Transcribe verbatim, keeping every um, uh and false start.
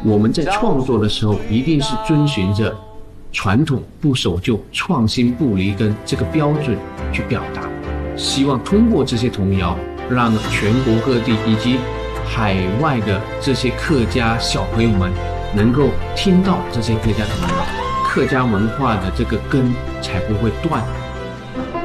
我们在创作的时候一定是遵循着传统不守旧、创新不离根这个标准去表达。希望通过这些童谣，让全国各地以及海外的这些客家小朋友们能够听到这些客家童谣，客家文化的这个根才不会断。